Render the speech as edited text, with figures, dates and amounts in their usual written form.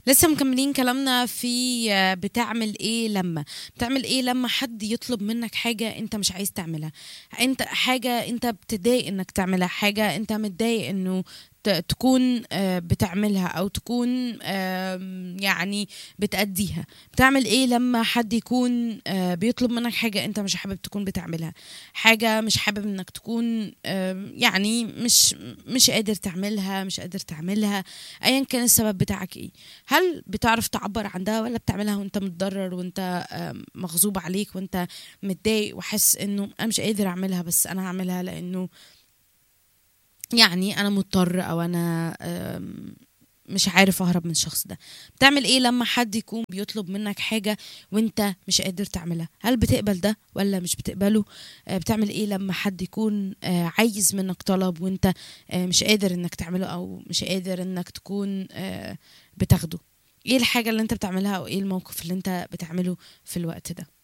لسه مكملين كلامنا في بتعمل ايه لما حد يطلب منك حاجة انت مش عايز تعملها. انت حاجة انت بتضايق انك تعملها، حاجة انت متضايق انه تكون بتعملها او تكون يعني بتأديها. بتعمل ايه لما حد يكون بيطلب منك حاجة انت مش حابب تكون بتعملها، حاجة مش حابب انك تكون يعني مش قادر تعملها، مش قادر تعملها، ايا كان السبب بتاعك ايه؟ هل بتعرف تعبر عن ده، ولا بتعملها وانت متضرر، وانت مغصوب عليك، وانت متضايق وحس انه انا مش قادر اعملها بس انا هعملها لانه يعني انا مضطر، او انا مش عارف اهرب من الشخص ده؟ بتعمل ايه لما حد يكون بيطلب منك حاجة وانت مش قادر تعملها؟ هل بتقبل ده ولا مش بتقبله؟ بتعمل ايه لما حد يكون عايز منك طلب وانت مش قادر انك تعمله، او مش قادر انك تكون بتاخده؟ ايه الحاجة اللي انت بتعملها، او ايه الموقف اللي انت بتعمله في الوقت ده؟